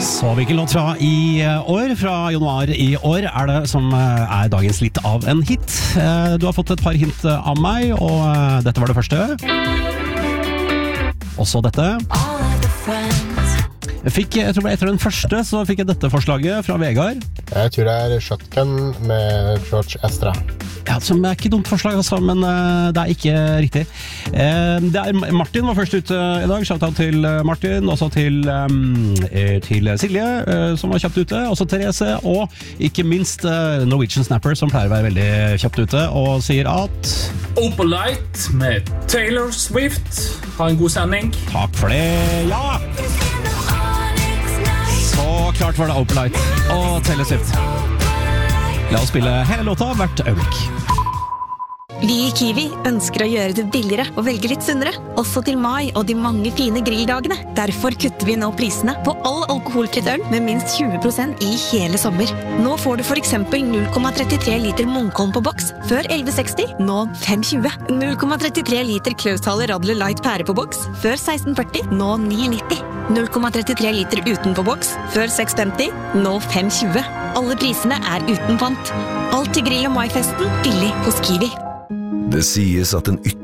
Så hvilken låt fra i år, fra januar i år, det som dagens litt av en hit? Du har fått et par hint av meg, og dette var det første. Og så dette. Jeg tror etter den første så fikk jeg dette forslaget fra Vegard. Jeg tror det Shotgun med George Ezra. Ja, som ikke dumt forslag altså, men det ikke riktig. Martin var først ute i dag. Shoutout til Martin, også til Silje, som var kjapt ute, også Therese, og ikke minst Norwegian Snapper, som pleier å være veldig kjapt ute, og sier at Opalite med Taylor Swift. Ha en god sending. Takk for det, ja! Så klart var det Opalite og Taylor Swift. La oss spille hele låta hvert øyeblikk. Vi i Kiwi ønsker å gjøre det billigere og velge litt sunnere, også til mai og de mange fine grilldagene. Derfor kutter vi nå prisene på all alkoholfritt øl med minst 20% i hele sommer. Nå får du for eksempel 0,33 liter Munkholm på boks, før 11,60, nå 5,20. 0,33 liter Klausthaler Radler Light pære på boks, før 16,40, nå 9,90. 0,33 liter uten på boks, før 6,50, nå 5,20. Alle prisene uten pant. Alt til grill- og maifesten, billig hos Kiwi. Det sies at den